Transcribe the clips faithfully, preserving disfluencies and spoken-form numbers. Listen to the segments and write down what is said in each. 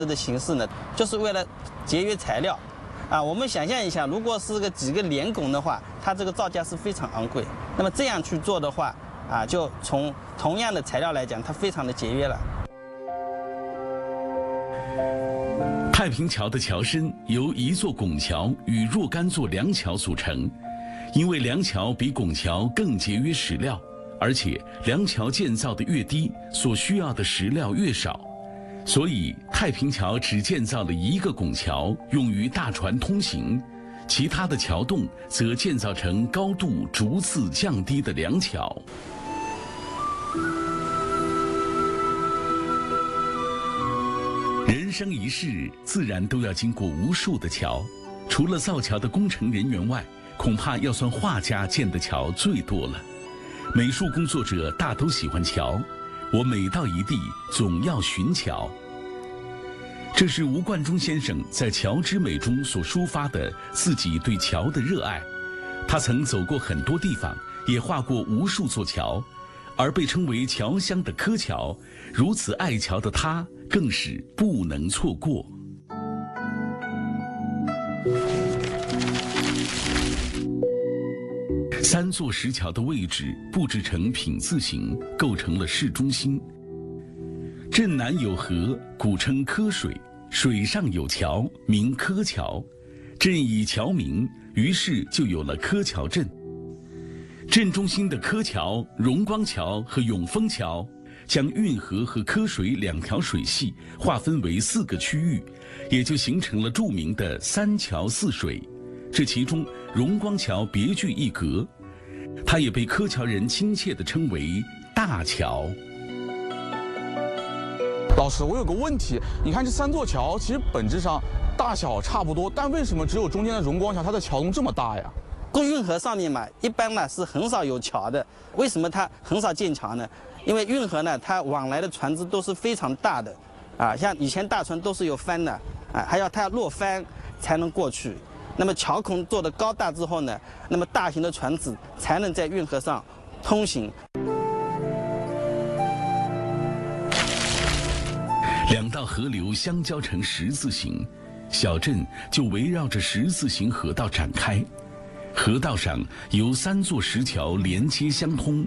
的形式呢，就是为了节约材料。啊，我们想象一下，如果是个几个连拱的话，它这个造价是非常昂贵。那么这样去做的话，啊，就从同样的材料来讲，它非常的节约了。 太平桥的桥身由一座拱桥与若干座梁桥组成，因为梁桥比拱桥更节约石料，而且梁桥建造的越低，所需要的石料越少，所以太平桥只建造了一个拱桥，用于大船通行，其他的桥洞则建造成高度逐次降低的梁桥。人生一世，自然都要经过无数的桥。除了造桥的工程人员外，恐怕要算画家建的桥最多了。美术工作者大都喜欢桥，我每到一地，总要寻桥。这是吴冠中先生在《桥之美》中所抒发的自己对桥的热爱。他曾走过很多地方，也画过无数座桥，而被称为桥乡的柯桥，如此爱桥的他，更是不能错过。三座石桥的位置布置成品字形，构成了市中心。镇南有河，古称柯水，水上有桥，名柯桥。镇以桥名，于是就有了柯桥镇。镇中心的柯桥、荣光桥和永丰桥，将运河和柯水两条水系划分为四个区域，也就形成了著名的三桥四水。这其中，荣光桥别具一格，它也被柯桥人亲切地称为大桥。 老师，我有个问题，你看这三座桥，其实本质上大小差不多，但为什么只有中间的荣光桥它的桥洞这么大呀？ 过运河上面嘛，一般呢是很少有桥的。为什么它很少建桥呢？因为运河呢，它往来的船只都是非常大的，啊，像以前大船都是有帆的，啊，还要它要落帆才能过去。那么桥孔做的高大之后呢，那么大型的船只才能在运河上通行。 两道河流相交成十字形，小镇就围绕着十字形河道展开。河道上由三座石桥连接相通。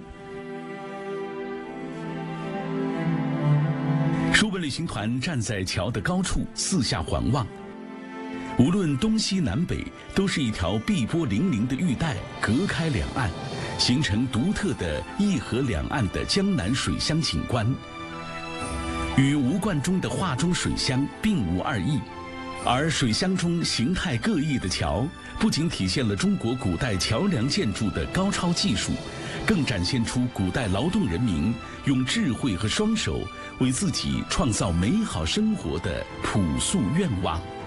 书本旅行团站在桥的高处，四下环望。无论东西南北，都是一条碧波粼粼的玉带隔开两岸，形成独特的一河两岸的江南水乡景观，与吴冠中的画中水乡并无二异。而水乡中形态各异的桥，不仅体现了中国古代桥梁建筑的高超技术，更展现出古代劳动人民用智慧和双手为自己创造美好生活的朴素愿望。